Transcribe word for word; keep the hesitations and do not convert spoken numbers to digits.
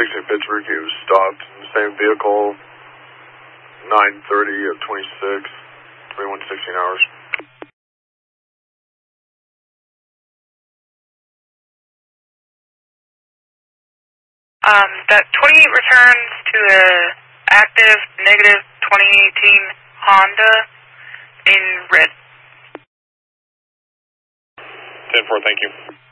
sixteen Pittsburgh. He was stopped in the same vehicle, nine thirty of twenty-six, twenty-one sixteen hours. Um, that twenty-eight returns to a active negative twenty eighteen Honda in red. ten four, thank you.